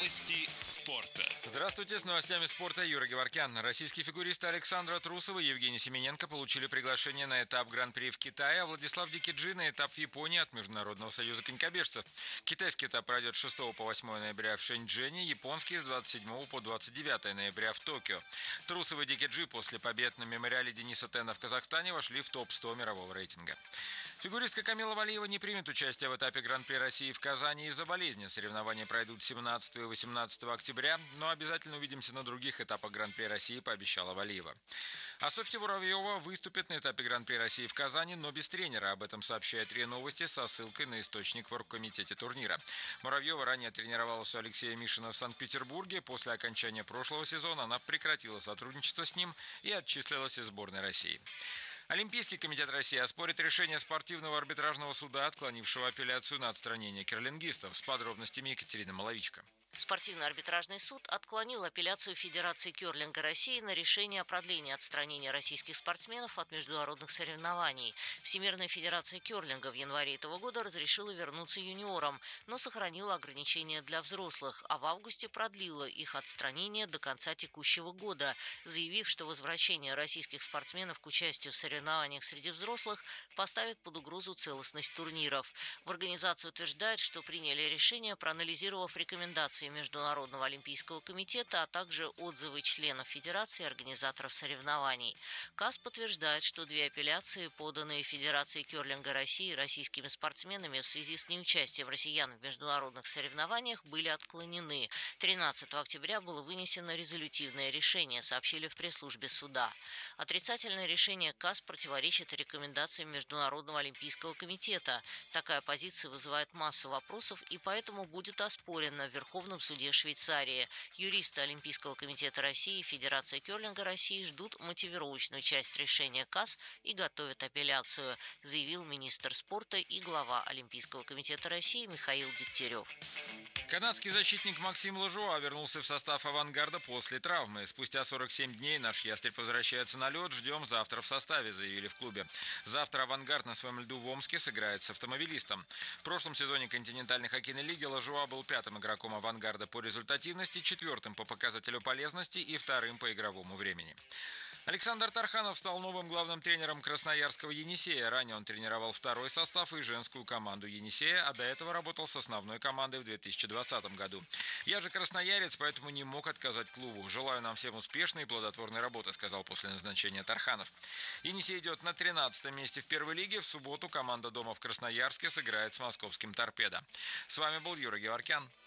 Новости спорта. Здравствуйте, с новостями спорта Юрий Геворкян. Российские фигуристы Александра Трусова и Евгений Семененко получили приглашение на этап Гран-при в Китае, а Владислав Дикиджи на этап в Японии от Международного союза конькобежцев. Китайский этап пройдет с 6 по 8 ноября в Шэньчжэне, японский с 27 по 29 ноября в Токио. Трусов и Дикиджи после побед на мемориале Дениса Тена в Казахстане вошли в топ-100 мирового рейтинга. Фигуристка Камила Валиева не примет участие в этапе Гран-при России в Казани из-за болезни. Соревнования пройдут 17 и 18 октября, но обязательно увидимся на других этапах Гран-при России, пообещала Валиева. А Софья Муравьева выступит на этапе Гран-при России в Казани, но без тренера. Об этом сообщает РИА Новости со ссылкой на источник в оргкомитете турнира. Муравьева ранее тренировалась у Алексея Мишина в Санкт-Петербурге. После окончания прошлого сезона она прекратила сотрудничество с ним и отчислилась из сборной России. Олимпийский комитет России оспорит решение спортивного арбитражного суда, отклонившего апелляцию на отстранение керлингистов. С подробностями Екатерина Маловичка. Спортивный арбитражный суд отклонил апелляцию Федерации керлинга России на решение о продлении отстранения российских спортсменов от международных соревнований. Всемирная федерация керлинга в январе этого года разрешила вернуться юниорам, но сохранила ограничения для взрослых, а в августе продлила их отстранение до конца текущего года, заявив, что возвращение российских спортсменов к участию в соревнованиях среди взрослых поставит под угрозу целостность турниров. В организации утверждают, что приняли решение, проанализировав рекомендации Международного олимпийского комитета, а также отзывы членов Федерации и организаторов соревнований. КАС подтверждает, что две апелляции, поданные Федерацией керлинга России российскими спортсменами в связи с неучастием россиян в международных соревнованиях, были отклонены. 13 октября было вынесено резолютивное решение, сообщили в пресс-службе суда. Отрицательное решение КАС противоречит рекомендациям Международного олимпийского комитета. Такая позиция вызывает массу вопросов и поэтому будет оспорена в Верховном суде Швейцарии. Юристы Олимпийского комитета России и Федерации керлинга России ждут мотивировочную часть решения КАС и готовят апелляцию, заявил министр спорта и глава Олимпийского комитета России Михаил Дегтярев. Канадский защитник Максим Лажуа вернулся в состав «Авангарда» после травмы. Спустя 47 дней наш ястреб возвращается на лед. Ждем завтра в составе, заявили в клубе. Завтра «Авангард» на своем льду в Омске сыграет с «Автомобилистом». В прошлом сезоне континентальной хоккейной лиги Лажуа был пятым игроком «Авангарда» по результативности, четвертым по показателю полезности и вторым по игровому времени. Александр Тарханов стал новым главным тренером красноярского «Енисея». Ранее он тренировал второй состав и женскую команду «Енисея», а до этого работал с основной командой в 2020 году. «Я же красноярец, поэтому не мог отказать клубу. Желаю нам всем успешной и плодотворной работы», сказал после назначения Тарханов. «Енисей» идет на 13-м месте в первой лиге. В субботу команда дома в Красноярске сыграет с московским «Торпедо». С вами был Юрий Геворкян.